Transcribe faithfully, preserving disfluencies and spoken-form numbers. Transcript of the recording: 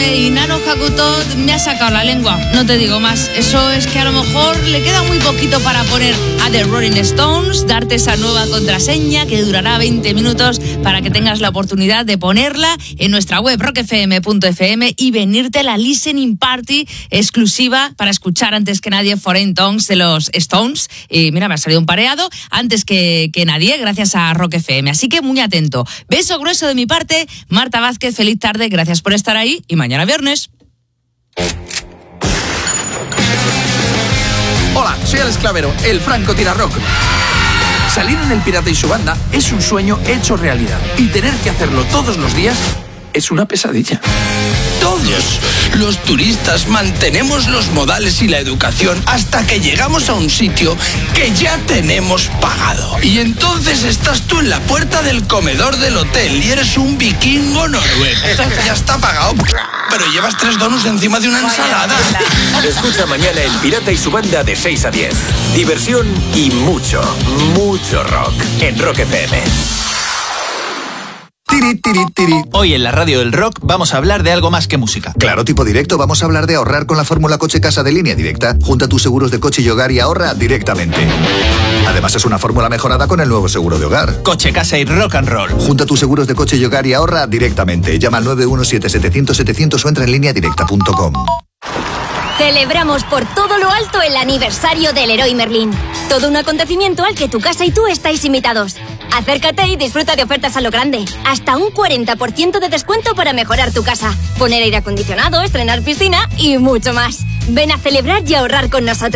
M y Nano Hakuto me ha sacado la lengua, no te digo más. Eso es que a lo mejor le queda muy poquito para poner a The Rolling Stones, darte esa nueva contraseña que durará veinte minutos para que tengas la oportunidad de ponerla en nuestra web rock f m punto f m y venirte a la listening party exclusiva para escuchar antes que nadie Foreign Tongues de los Stones. Y mira, me ha salido un pareado antes que, que nadie gracias a Rock F M. Así que muy atento. Beso grueso de mi parte. Marta Vázquez, feliz tarde. Gracias por estar ahí y mañana viernes. Hola, soy Alex Clavero, el Franco Tirarrock. Salir en El Pirata y su banda es un sueño hecho realidad y tener que hacerlo todos los días es una pesadilla. Todos los turistas mantenemos los modales y la educación hasta que llegamos a un sitio que ya tenemos pagado. Y entonces estás tú en la puerta del comedor del hotel y eres un vikingo noruego. Ya está pagado, pero llevas tres donuts encima de una ensalada. Escucha mañana El Pirata y su banda de seis a diez. Diversión y mucho, mucho rock en Rock F M. Tiri, tiri, tiri. Hoy en la radio del rock vamos a hablar de algo más que música. Claro, tipo directo, vamos a hablar de ahorrar con la fórmula Coche Casa de Línea Directa. Junta tus seguros de coche y hogar y ahorra directamente. Además es una fórmula mejorada con el nuevo seguro de hogar. Coche, casa y rock and roll. Junta tus seguros de coche y hogar y ahorra directamente. Llama al nueve uno siete siete cero cero siete cero cero o entra en línea directa punto com. Celebramos por todo lo alto el aniversario del Leroy Merlin. Todo un acontecimiento al que tu casa y tú estáis invitados. Acércate y disfruta de ofertas a lo grande. Hasta un cuarenta por ciento de descuento para mejorar tu casa, poner aire acondicionado, estrenar piscina y mucho más. Ven a celebrar y ahorrar con nosotros.